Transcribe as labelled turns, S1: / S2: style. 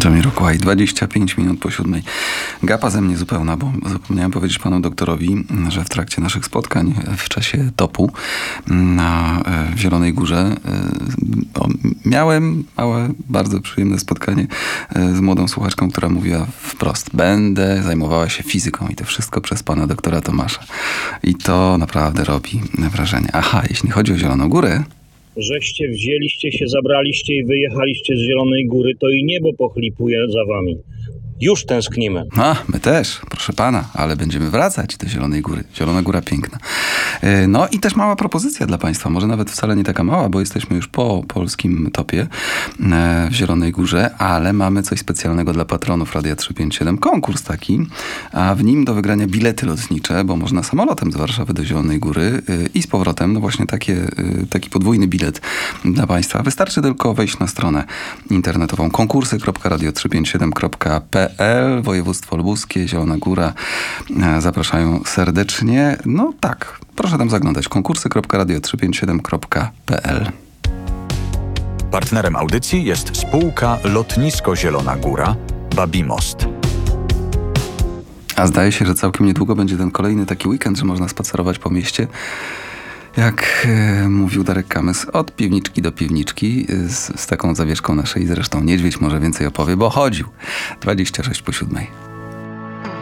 S1: Jamiroquai, 25 minut po 7. Gapa ze mnie zupełna, bo zapomniałem powiedzieć panu doktorowi, że w trakcie naszych spotkań w czasie topu w Zielonej Górze miałem małe, bardzo przyjemne spotkanie z młodą słuchaczką, która mówiła wprost: będę zajmowała się fizyką i to wszystko przez pana doktora Tomasza. I to naprawdę robi wrażenie. Aha, jeśli chodzi o Zieloną Górę,
S2: żeście wzięliście się, zabraliście i wyjechaliście z Zielonej Góry, to i niebo pochlipuje za wami. Już tęsknimy.
S1: My też, proszę pana, ale będziemy wracać do Zielonej Góry. Zielona Góra piękna. No i też mała propozycja dla państwa, może nawet wcale nie taka mała, bo jesteśmy już po polskim topie w Zielonej Górze, ale mamy coś specjalnego dla patronów Radia 357. Konkurs taki, a w nim do wygrania bilety lotnicze, bo można samolotem z Warszawy do Zielonej Góry i z powrotem. No właśnie taki podwójny bilet dla państwa. Wystarczy tylko wejść na stronę internetową konkursy.radio357.pl. Województwo lubuskie, Zielona Góra zapraszają serdecznie. No tak, proszę tam zaglądać. konkursy.radio357.pl.
S3: Partnerem audycji jest spółka Lotnisko Zielona Góra Babimost.
S1: A zdaje się, że całkiem niedługo będzie ten kolejny taki weekend, że można spacerować po mieście. Jak mówił Darek Kamys, od piwniczki do piwniczki z taką zawieszką naszej. Zresztą niedźwiedź może więcej opowie, bo chodził 26 po 7.